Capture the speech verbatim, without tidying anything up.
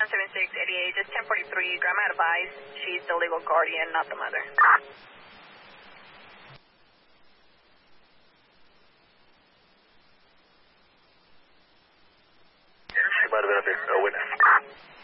seven seven six eighty-eight, just ten forty-three. Grandma advised she's the legal guardian, not the mother. Sí, Bárbara, buenas.